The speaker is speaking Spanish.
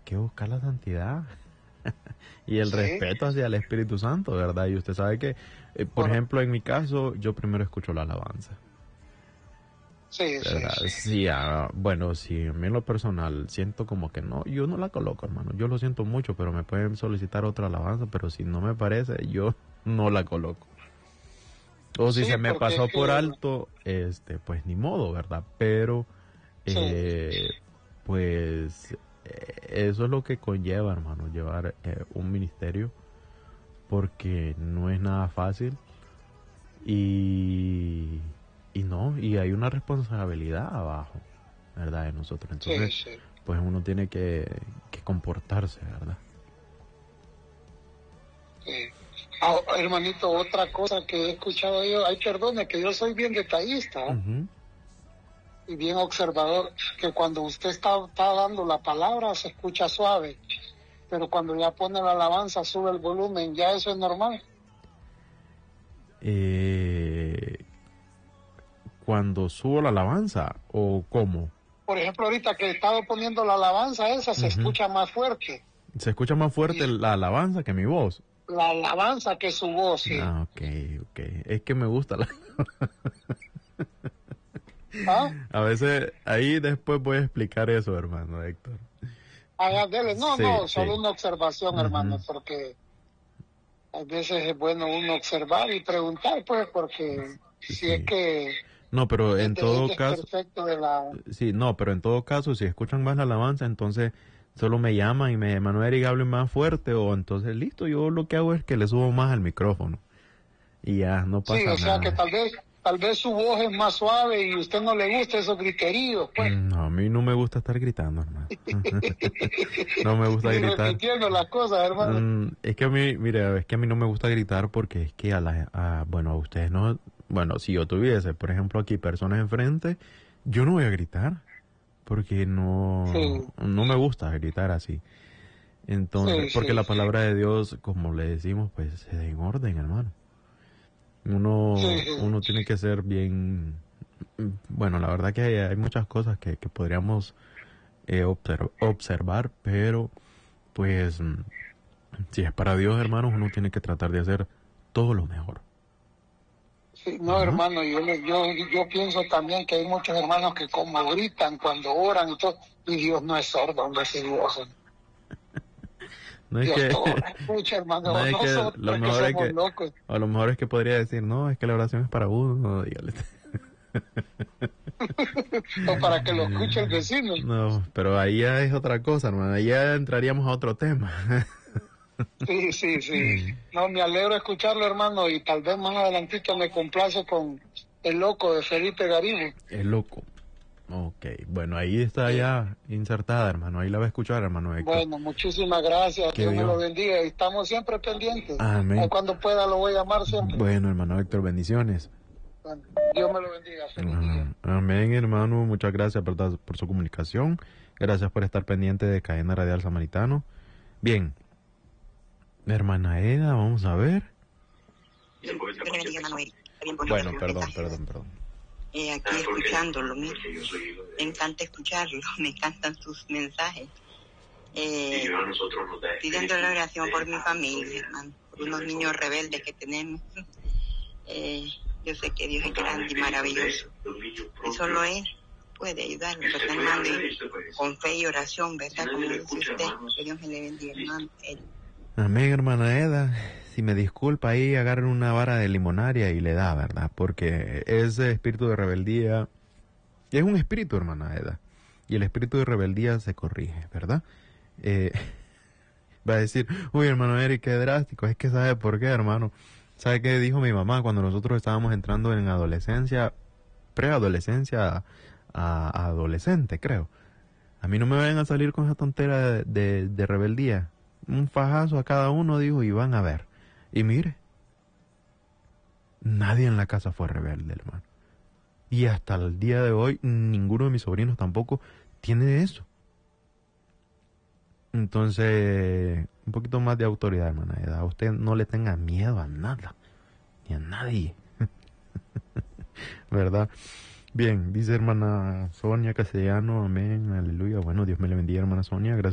que buscar la santidad y el Sí, respeto hacia el Espíritu Santo, ¿verdad? Y usted sabe que, por por- ejemplo, en mi caso, yo primero escucho la alabanza, sí, sí, ¿verdad? sí. Sí, bueno, si a mí en lo personal siento como que no, yo no la coloco, hermano. Yo lo siento mucho, pero me pueden solicitar otra alabanza, pero si no me parece, yo no la coloco. O si se Sí, me porque es pasó por que, alto, pues ni modo, ¿verdad? Pero, sí, eh, pues, eso es lo que conlleva, hermano, llevar un ministerio, porque no es nada fácil y, y hay una responsabilidad abajo, ¿verdad? De nosotros. sí, Entonces, sí. pues uno tiene que comportarse, ¿verdad? Sí. Hermanito, otra cosa que he escuchado yo, ay, perdone, que yo soy bien detallista Ujú. y bien observador, que cuando usted está dando la palabra se escucha suave, pero cuando ya pone la alabanza sube el volumen, ya eso es normal. Eh, Cuando subo la alabanza, ¿o cómo? Por ejemplo, ahorita que he estado poniendo la alabanza esa se Ujú. escucha más fuerte, Se escucha más fuerte y la alabanza que mi voz. la alabanza que su voz, sí. Ah, ok, ok. Es que me gusta la... ¿Ah? A veces, ahí después voy a explicar eso, hermano Héctor. Dele. No, Sí, no, sí. solo una observación, hermano, Ujú. porque a veces es bueno uno observar y preguntar, pues, porque si es Sí. que No, pero el, en todo el caso, desperfecto de la... sí, no, pero en todo caso, si escuchan más la alabanza, entonces solo me llaman y me Manuel Eric hable más fuerte, o entonces listo, yo lo que hago es que le subo más al micrófono y ya, no Sí, pasa o sea que nada. tal vez su voz es más suave y a usted no le gusta esos griteríos, pues. No, a mí no me gusta estar gritando, hermano. No me gusta Ni gritar. repitiendo las cosas, hermano. Es que a mí, mire, es que a mí no me gusta gritar porque es que bueno, a ustedes no, bueno, si yo tuviese, por ejemplo, aquí personas enfrente, yo no voy a gritar porque no, Sí, no me gusta gritar así. Entonces, sí, porque sí, la sí. palabra de Dios, como le decimos, pues se da en orden, hermano. Sí, Uno tiene que ser bien, bueno, la verdad que hay muchas cosas que podríamos observar, pero pues si es para Dios, hermanos, uno tiene que tratar de hacer todo lo mejor. sí. No, ¿Verdad? hermano, yo pienso también que hay muchos hermanos que como gritan cuando oran y todo, y Dios no es sordo, hombre, sí, No es Dios que, todo lo escucha, no hermano, es que, nosotros lo que mejor es somos que, locos. a lo mejor es que podría decir, no, es que la oración es para uno, dígale. O para que lo escuche el vecino. No, pero ahí ya es otra cosa, hermano, ahí ya entraríamos a otro tema. Sí, sí, sí. No, me alegro escucharlo, hermano, y tal vez más adelantito me complace con el loco de Felipe Garibo. Es loco. Ok, bueno, ahí está Sí. ya insertada, hermano, ahí la va a escuchar, hermano Héctor. Bueno, muchísimas gracias, Que Dios me lo Dios. bendiga, y estamos siempre pendientes. Ahí Amén. cuando pueda lo voy a llamar siempre. Bueno, hermano Héctor, bendiciones. Bueno, Dios me lo bendiga, feliz día. Amén, hermano. Muchas gracias, ¿verdad?, por su comunicación. Gracias por estar pendiente de Cadena Radial Samaritano. Bien, hermana Eda, vamos a ver. Dios le bendiga, Manuel. Está bien bonito Bueno, tu perdón, mensaje. perdón. Aquí escuchándolo, mira. Me encanta escucharlo, me encantan sus mensajes. Pidiendo la oración por mi familia, hermano, por unos niños rebeldes que tenemos. Yo sé que Dios es grande y maravilloso. Y solo Él puede ayudarnos, ¿verdad, hermano? Y con fe y oración, ¿verdad? Como dice usted, que Dios me le bendiga, hermano. Amén, hermana Eda. Si me disculpa ahí, agarren una vara de limonaria y le da, ¿verdad? Porque ese espíritu de rebeldía es un espíritu, hermana Eda. Y el espíritu de rebeldía se corrige, ¿verdad? Eh, Va a decir, uy, hermano Eric, qué drástico. Es que sabe por qué, hermano. ¿Sabe qué dijo mi mamá cuando nosotros estábamos entrando en adolescencia, preadolescencia a adolescente, creo? A mí no me vayan a salir con esa tontera de rebeldía. Un fajazo a cada uno, dijo, y van a ver. Y mire, nadie en la casa fue rebelde, hermano. Y hasta el día de hoy, ninguno de mis sobrinos tampoco tiene eso. Entonces, un poquito más de autoridad, hermana Eda. A usted no le tenga miedo a nada, ni a nadie. ¿Verdad? Bien, dice hermana Sonia Castellano, amén, aleluya. Bueno, Dios me le bendiga, hermana Sonia. Gracias.